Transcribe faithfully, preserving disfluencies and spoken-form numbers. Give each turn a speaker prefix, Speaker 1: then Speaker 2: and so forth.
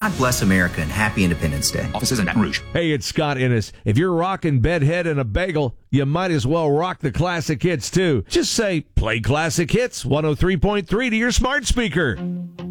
Speaker 1: God bless America and happy Independence Day.
Speaker 2: Offices in Baton Rouge.
Speaker 3: Hey, it's Scott Innes. If you're rocking Bedhead and a Bagel, you might as well rock the classic hits, too. Just say, play classic hits, one oh three point three to your smart speaker.